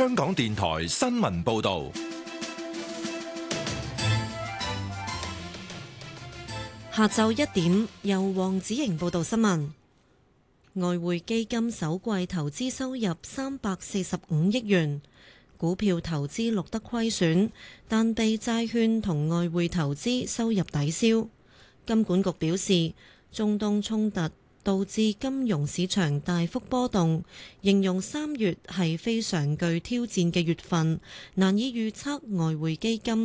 香港電台新聞報道。 下晝1點，由黃子瑩報道新聞。外匯基金首季投資收入345億元，股票投資錄得虧損，但被債券同外匯投資收入抵消。金管局表示，中東衝突導致金融市場大幅波動，形容3月係非常具挑戰嘅月份，難以預測外匯基金